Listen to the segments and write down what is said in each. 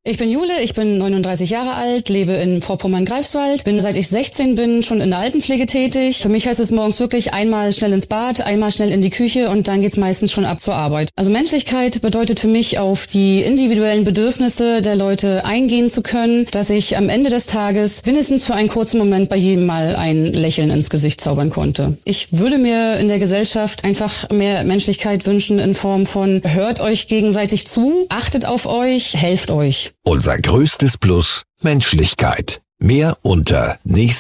Ich bin Jule, ich bin 39 Jahre alt, lebe in Vorpommern-Greifswald, bin seit ich 16 bin schon in der Altenpflege tätig. Für mich heißt es morgens wirklich einmal schnell ins Bad, einmal schnell in die Küche und dann geht's meistens schon ab zur Arbeit. Also Menschlichkeit bedeutet für mich, auf die individuellen Bedürfnisse der Leute eingehen zu können, dass ich am Ende des Tages mindestens für einen kurzen Moment bei jedem mal ein Lächeln ins Gesicht zaubern konnte. Ich würde mir in der Gesellschaft einfach mehr Menschlichkeit wünschen in Form von hört euch gegenseitig zu, achtet auf euch, helft euch. Unser größtes Plus: Menschlichkeit. Mehr unter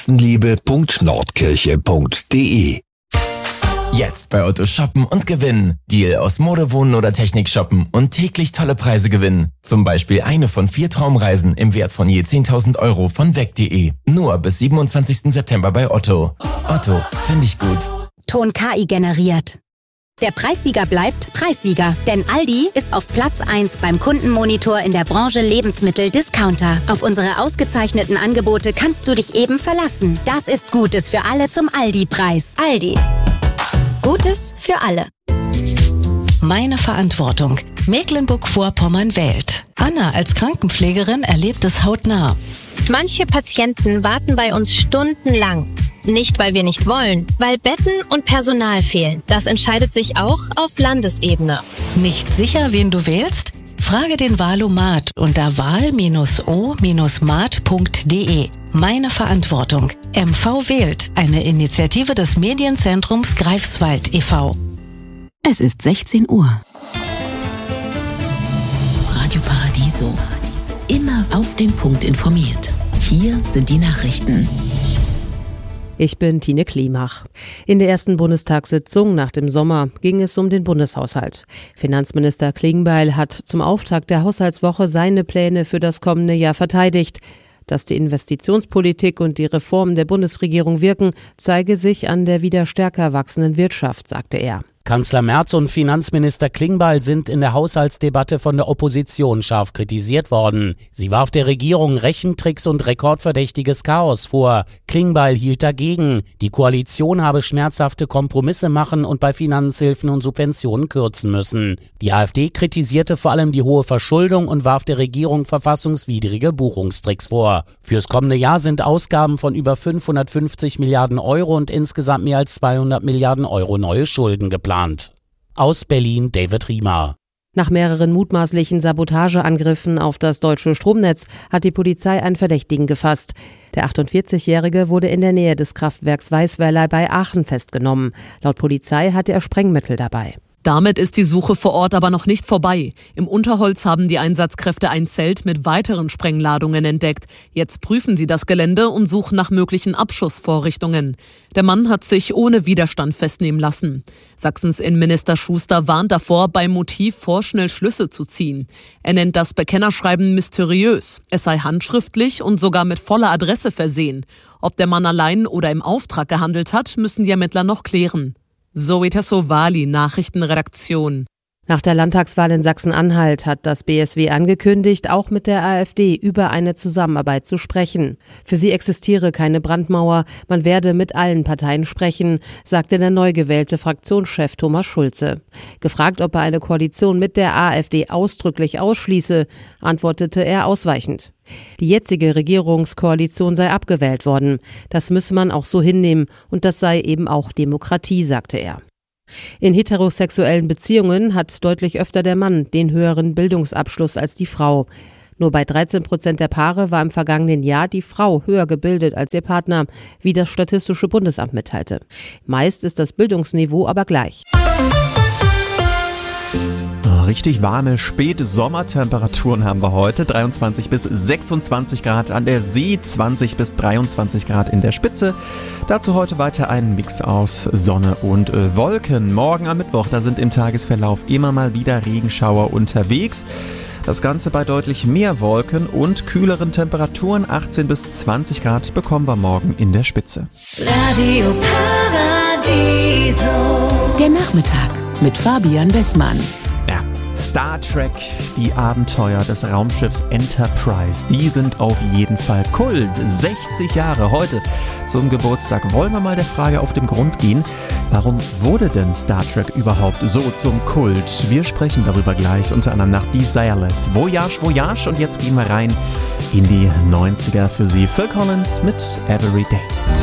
nächstenliebe.nordkirche.de. Jetzt bei Otto shoppen und gewinnen. Deal aus Mode, Wohnen oder Technik shoppen und täglich tolle Preise gewinnen. Zum Beispiel eine von 4 Traumreisen im Wert von je 10.000 Euro von weg.de. Nur bis 27. September bei Otto. Otto, finde ich gut. Ton KI generiert. Der Preissieger bleibt Preissieger, denn Aldi ist auf Platz 1 beim Kundenmonitor in der Branche Lebensmittel-Discounter. Auf unsere ausgezeichneten Angebote kannst du dich eben verlassen. Das ist Gutes für alle zum Aldi-Preis. Aldi. Gutes für alle. Meine Verantwortung. Mecklenburg-Vorpommern wählt. Anna als Krankenpflegerin erlebt es hautnah. Manche Patienten warten bei uns stundenlang. Nicht, weil wir nicht wollen, weil Betten und Personal fehlen. Das entscheidet sich auch auf Landesebene. Nicht sicher, wen du wählst? Frage den Wahlomat unter wahl-o-mat.de. Meine Verantwortung. MV wählt. Eine Initiative des Medienzentrums Greifswald e.V. Es ist 16 Uhr. Radio Paradiso. Immer auf den Punkt informiert. Hier sind die Nachrichten. Ich bin Tine Klimach. In der ersten Bundestagssitzung nach dem Sommer ging es um den Bundeshaushalt. Finanzminister Klingbeil hat zum Auftakt der Haushaltswoche seine Pläne für das kommende Jahr verteidigt. Dass die Investitionspolitik und die Reformen der Bundesregierung wirken, zeige sich an der wieder stärker wachsenden Wirtschaft, sagte er. Kanzler Merz und Finanzminister Klingbeil sind in der Haushaltsdebatte von der Opposition scharf kritisiert worden. Sie warf der Regierung Rechentricks und rekordverdächtiges Chaos vor. Klingbeil hielt dagegen. Die Koalition habe schmerzhafte Kompromisse machen und bei Finanzhilfen und Subventionen kürzen müssen. Die AfD kritisierte vor allem die hohe Verschuldung und warf der Regierung verfassungswidrige Buchungstricks vor. Fürs kommende Jahr sind Ausgaben von über 550 Milliarden Euro und insgesamt mehr als 200 Milliarden Euro neue Schulden geplant. Aus Berlin David Riemer. Nach mehreren mutmaßlichen Sabotageangriffen auf das deutsche Stromnetz hat die Polizei einen Verdächtigen gefasst. Der 48-Jährige wurde in der Nähe des Kraftwerks Weißweiler bei Aachen festgenommen. Laut Polizei hatte er Sprengmittel dabei. Damit ist die Suche vor Ort aber noch nicht vorbei. Im Unterholz haben die Einsatzkräfte ein Zelt mit weiteren Sprengladungen entdeckt. Jetzt prüfen sie das Gelände und suchen nach möglichen Abschussvorrichtungen. Der Mann hat sich ohne Widerstand festnehmen lassen. Sachsens Innenminister Schuster warnt davor, beim Motiv vorschnell Schlüsse zu ziehen. Er nennt das Bekennerschreiben mysteriös. Es sei handschriftlich und sogar mit voller Adresse versehen. Ob der Mann allein oder im Auftrag gehandelt hat, müssen die Ermittler noch klären. Zoe Tassovali, Nachrichtenredaktion. Nach der Landtagswahl in Sachsen-Anhalt hat das BSW angekündigt, auch mit der AfD über eine Zusammenarbeit zu sprechen. Für sie existiere keine Brandmauer, man werde mit allen Parteien sprechen, sagte der neu gewählte Fraktionschef Thomas Schulze. Gefragt, ob er eine Koalition mit der AfD ausdrücklich ausschließe, antwortete er ausweichend. Die jetzige Regierungskoalition sei abgewählt worden. Das müsse man auch so hinnehmen und das sei eben auch Demokratie, sagte er. In heterosexuellen Beziehungen hat deutlich öfter der Mann den höheren Bildungsabschluss als die Frau. Nur bei 13% der Paare war im vergangenen Jahr die Frau höher gebildet als ihr Partner, wie das Statistische Bundesamt mitteilte. Meist ist das Bildungsniveau aber gleich. Richtig warme Spätsommertemperaturen haben wir heute. 23 bis 26 Grad an der See, 20 bis 23 Grad in der Spitze. Dazu heute weiter ein Mix aus Sonne und Wolken. Morgen am Mittwoch, da sind im Tagesverlauf immer mal wieder Regenschauer unterwegs. Das Ganze bei deutlich mehr Wolken und kühleren Temperaturen. 18 bis 20 Grad bekommen wir morgen in der Spitze. Radio Paradiso. Der Nachmittag mit Fabian Wessmann. Ja, Star Trek, die Abenteuer des Raumschiffs Enterprise, die sind auf jeden Fall Kult. 60 Jahre heute zum Geburtstag. Wollen wir mal der Frage auf den Grund gehen, warum wurde denn Star Trek überhaupt so zum Kult? Wir sprechen darüber gleich, unter anderem nach Desireless. Voyage, Voyage, und jetzt gehen wir rein in die 90er für Sie. Phil Collins mit Every Day.